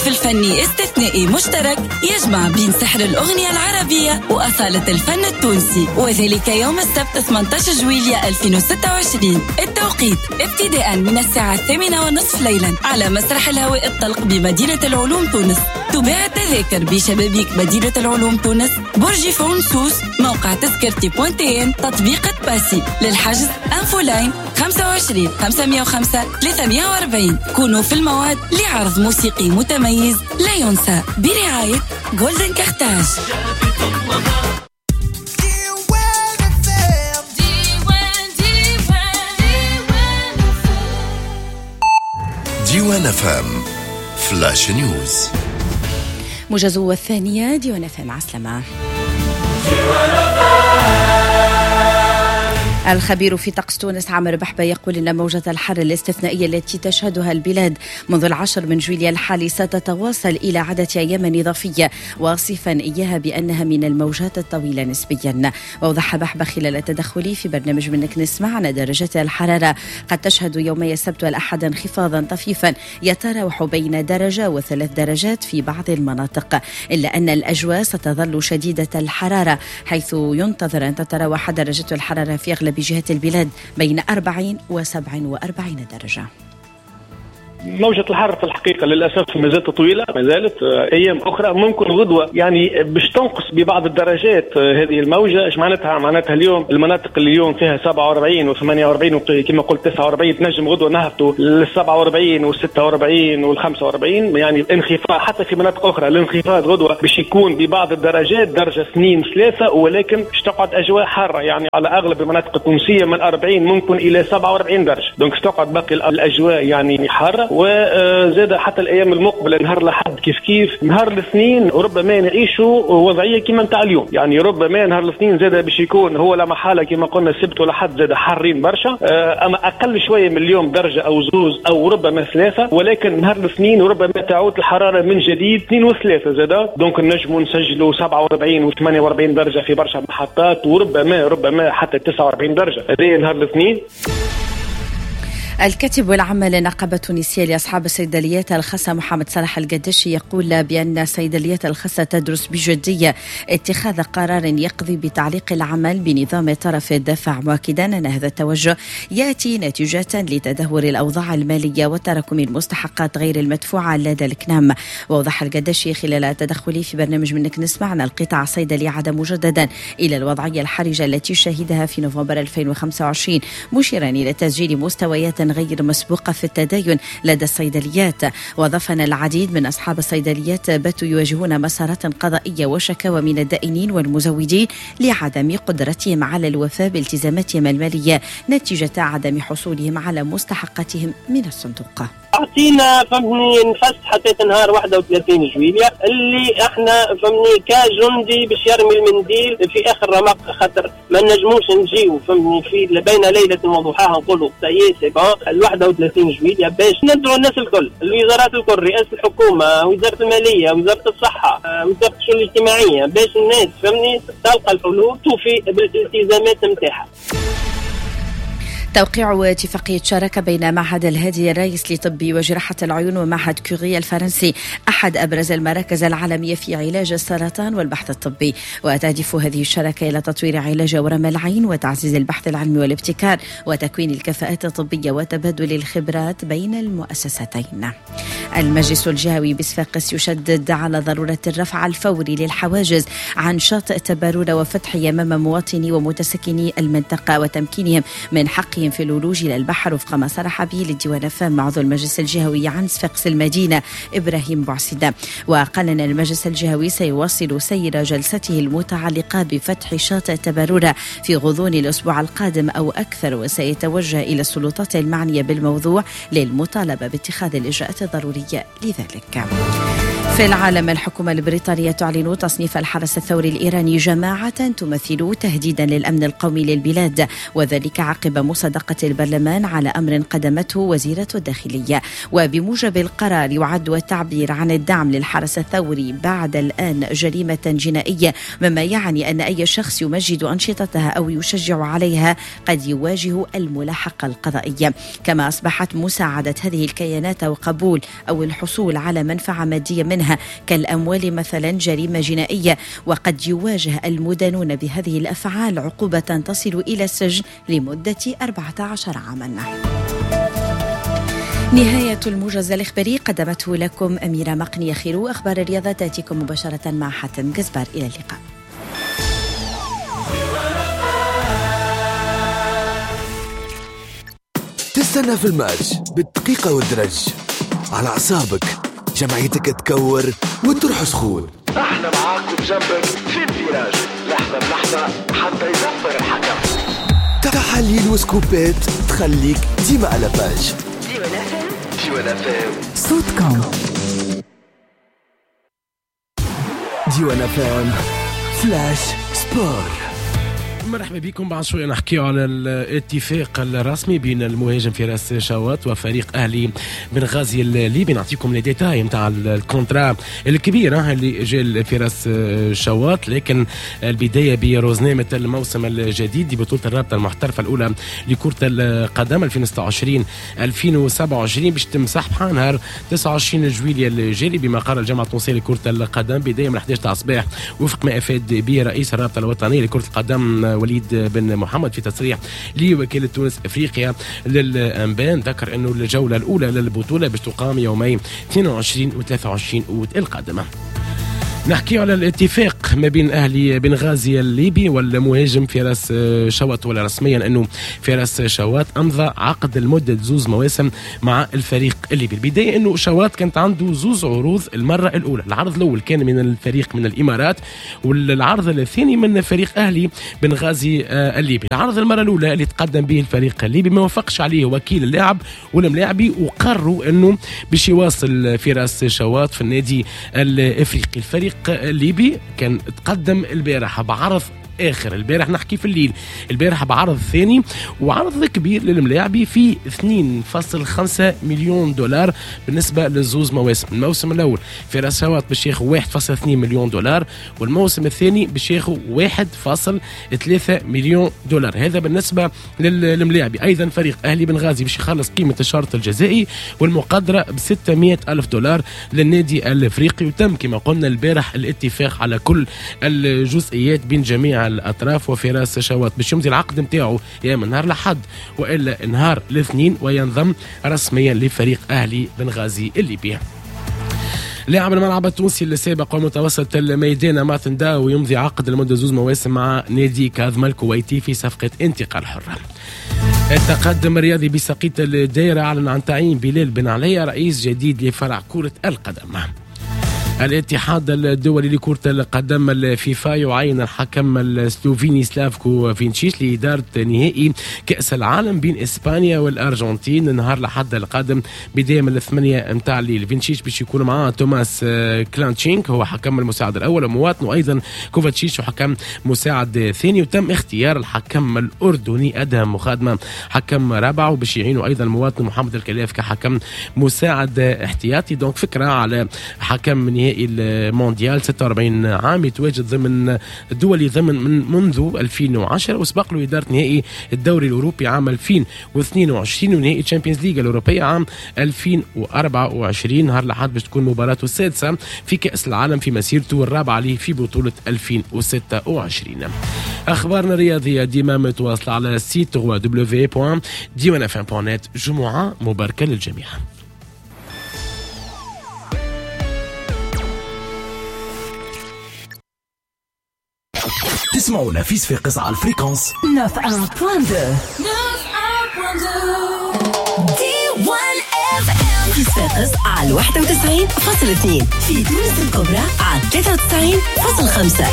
حفل فني استثنائي مشترك يجمع بين سحر الأغنية العربية وأصالة الفن التونسي، وذلك يوم السبت 18 جويلية 2026. التوقيت ابتداء من الساعة 8:30 ليلا على مسرح الهواء الطلق بمدينة العلوم تونس. تباع التذاكر بشبابيك مدينة العلوم تونس، برج فونسوس، موقع تذكرتي .tn، تطبيق باسي. للحجز أنفولاين 25 505 340. كونوا في الموعد لعرض موسيقي متميز لا ينسى برعاية جولدن كارتاج. ديوان FM فلاش نيوز. موجز الثانية ديوان FM. عسلامة. الخبير في طقس تونس عامر بحبة يقول إن موجة الحر الاستثنائية التي تشهدها البلاد منذ 10 من جويلية الحالي ستتواصل إلى عدة أيام إضافية، واصفا إياها بأنها من الموجات الطويلة نسبيا. وأوضح بحبة خلال تدخلي في برنامج منك نسمع أن درجات الحرارة قد تشهد يومي السبت والأحد انخفاضا طفيفا يتراوح بين درجة و3 درجات في بعض المناطق، إلا أن الأجواء ستظل شديدة الحرارة، حيث ينتظر أن تتراوح درجة الحرارة في أغلب بجهة البلاد بين 40 و47 درجة. موجة الحر في الحقيقة للأسف ما زالت طويلة، ما زالت أيام أخرى ممكن غدوة يعني باش تنقص ببعض الدرجات هذه الموجة. إيش معناتها اليوم المناطق اللي اليوم فيها 47 و48 وكما قلت 49 تنجم غدوة نهبطوا لل 47 وال46 وال45، يعني الانخفاض حتى في مناطق أخرى الانخفاض غدوة باش يكون ببعض الدرجات درجة 2 3، ولكن باش تقعد أجواء حارة يعني على أغلب المناطق التونسية من 40 ممكن إلى 47 درجة، دونك تقعد باقي الأجواء يعني حارة. وزاد حتى الأيام المقبلة نهار الأحد كيف نهار الاثنين وربما نعيشوا وضعية كما نتاع اليوم، يعني ربما نهار الاثنين زاد باش يكون هو لا محالة كما قلنا السبت والأحد زاد حارين برشا، أما أقل شوية من اليوم درجة أو زوز أو ربما 3، ولكن نهار الاثنين وربما تعود الحرارة من جديد 2 و3 زاد، دونك نجموا نسجلوا 47 و48 درجة في برشا محطات، وربما حتى 49 درجة هذه نهار الاثنين. الكاتب والعام للنقابة التونسية لأصحاب الصيدليات الخاصة محمد صلاح القداشي يقول بأن الصيدليات الخاصة تدرس بجدية اتخاذ قرار يقضي بتعليق العمل بنظام طرف الدفع، مؤكدا أن هذا التوجه يأتي نتيجة لتدهور الأوضاع المالية وتراكم المستحقات غير المدفوعة لدى الكنام. وأوضح القداشي خلال تدخله في برنامج منك نسمع أن القطاع الصيدلي عاد مجددا إلى الوضعية الحرجة التي شهدها في نوفمبر 2025، مشيرا إلى تسجيل مستويات غير مسبوقة في التدين لدى الصيدليات. وأضاف أن العديد من أصحاب الصيدليات باتوا يواجهون مسارات قضائية وشكاوى من الدائنين والمزودين لعدم قدرتهم على الوفاء بالتزاماتهم المالية نتيجة عدم حصولهم على مستحقاتهم من الصندوق. أعطينا فهمني نفس حتى نهار 31 جويلية اللي احنا فهمني كجندي باش يرمي المنديل في آخر رمق، خاطر ما نجموش نجيو فهمني في بين ليلة وضحاها نقولوا سي بون 31 جويلية باش ندعو الناس الكل، الوزارات الكل، رئاسة الحكومة، وزارة المالية، وزارة الصحة، وزارة الشؤون الاجتماعية، باش الناس فهمني تلقى الحلول توفي بالالتزامات نتاعها. توقيع اتفاقية شراكة بين معهد الهادي الرئيس لطب وجراحة العيون ومعهد كوري الفرنسي، أحد أبرز المراكز العالمية في علاج السرطان والبحث الطبي. وتهدف هذه الشراكة إلى تطوير علاج ورم العين وتعزيز البحث العلمي والابتكار وتكوين الكفاءات الطبية وتبادل الخبرات بين المؤسستين. المجلس الجهوي بصفاقس يشدد على ضرورة الرفع الفوري للحواجز عن شاطئ تبارورة وفتحه أمام مواطني ومتسكني المنطقة وتمكينهم من حقهم في الولوج إلى البحر، وفق ما صرح به للديوان فام عضو المجلس الجهوي عن صفاقس المدينة إبراهيم بوعسيدة. وقال أن المجلس الجهوي سيواصل سير جلسته المتعلقة بفتح شاطئ تبارورة في غضون الأسبوع القادم أو أكثر، وسيتوجه إلى السلطات المعنية بالموضوع للمطالبة باتخاذ الإجراءات الضرورية لذلك. في العالم، الحكومة البريطانية تعلن تصنيف الحرس الثوري الإيراني جماعة تمثل تهديدا للأمن القومي للبلاد، وذلك عقب مصادقة البرلمان على أمر قدمته وزيرة الداخلية. وبموجب القرار يعد التعبير عن الدعم للحرس الثوري بعد الآن جريمة جنائية، مما يعني أن أي شخص يمجد أنشطتها أو يشجع عليها قد يواجه الملاحقة القضائية. كما أصبحت مساعدة هذه الكيانات وقبول أو الحصول على منفعة مادية منها كالأموال مثلا جريمة جنائية، وقد يواجه المدانون بهذه الأفعال عقوبة تصل إلى السجن لمدة 14 عاما. نهاية الموجز الإخباري قدمته لكم أميرة مقني خيرو. أخبار الرياضة تأتيكم مباشرة مع حاتم جزبار. إلى اللقاء. تستنى في الماتش بالدقيقة والدرج على أعصابك، جمعيتك تكور وتروح سخون. احنا معاك وبجنبك في الفراج، لحظة بلحظة حتى يصفر الحكم. تحاليل وسكوبات تخليك ديما على باج. ديوان فام صوتكم. ديوان فام فلاش سبور. مرحبا بكم. بعد شوية نحكي على الاتفاق الرسمي بين المهاجم فراس شواط وفريق أهلي بنغازي الليبي. نعطيكم الديتاي متاع الكونترا الكبير اللي جاء فراس شواط، لكن البداية بروزنامة الموسم الجديد ببطولة الرابطة المحترفة الأولى لكرة القدم 2026-2027 باش تم سحبها نهار 29 جويلية الجاري بمقر الجامعة التونسية لكرة القدم بداية من 11 الصباح، وفق ما أفاد به رئيس الرابطة الوطنية لكرة القدم وليد بن محمد في تصريح لوكالة تونس افريقيا للانبان. ذكر انه الجولة الاولى للبطولة باش تقام يومي 22 و 23 أوت القادمة. نحكي على الاتفاق ما بين أهلي بنغازي الليبي والمهاجم فراس شواط، ولا رسميا أنه فراس شواط أمضى عقد لمدة 2 مواسم مع الفريق الليبي. البداية أنه شواط كانت عنده 2 عروض. المرة الأولى العرض الأول كان من الفريق من الإمارات، والعرض الثاني من فريق أهلي بنغازي الليبي. العرض المرة الأولى اللي تقدم به الفريق الليبي ما وافقش عليه وكيل اللاعب والملاعبي، وقرروا أنه باش يواصل فراس شواط في النادي الإفريقي. الفريق الليبي كان تقدم البارح بعرض آخر، البارح نحكي في الليل، البارح بعرض ثاني وعرض كبير للملاعبي في 2.5 مليون دولار بالنسبة للزوز مواسم. الموسم الأول فراس شواط باش ياخذ 1.2 مليون دولار، والموسم الثاني باش ياخذ 1.3 مليون دولار. هذا بالنسبة للملاعبي. أيضا فريق أهلي بنغازي باش يخلص قيمة الشرط الجزائي والمقدرة ب$600 ألف للنادي الأفريقي. وتم كما قلنا البارح الاتفاق على كل الجزئيات بين جميع الأطراف، وفراس شواط باش يمضي العقد نتاعو يا من نهار الأحد وإلا نهار الاثنين وينضم رسميا لفريق أهلي بنغازي الليبي. لاعب الملعب التونسي السابق ومتوسط الميدان ماتن داو يمضي عقد لمدة 2 مواسم مع نادي كاظم الكويتي في صفقة انتقال حرة. التقدم الرياضي بسقية الدائرة أعلن عن تعيين بلال بن علي رئيس جديد لفرع كرة القدم. الاتحاد الدولي لكرة القدم الفيفا يعين الحكم السلوفيني سلافكو فينشيش لإدارة نهائي كأس العالم بين إسبانيا والأرجنتين النهار الأحد القادم بداية من 8 متاع الليل. فينشيش باش يكون معاه توماس كلانتشينك هو حكم المساعد الأول، ومواطنه أيضا كوفاتشيش وحكم مساعد ثاني، وتم اختيار الحكم الأردني أدهم مخادمة حكم رابع، وباش يعينوا أيضا المواطن محمد الكلاف كحكم مساعد احتياطي. دونك فكرة على حكم نهائي المونديال 46 عام يتواجد ضمن الدولي منذ 2010، وسبق له إدارة نهائي الدوري الأوروبي عام 2022 ونهائي تشامبيونز ليج الأوروبية عام 2024. نهار الأحد باش تكون مباراته السادسة في كأس العالم في مسيرته الرابعة له في بطولة 2026. أخبارنا الرياضية ديما متواصلة على السيت www.diwanfm.net. جمعة مباركة للجميع. تسمعونا في صفاقس على الفريكونس 91.2 في صفاقس على 91.2 في تونس الكبرى على 93.5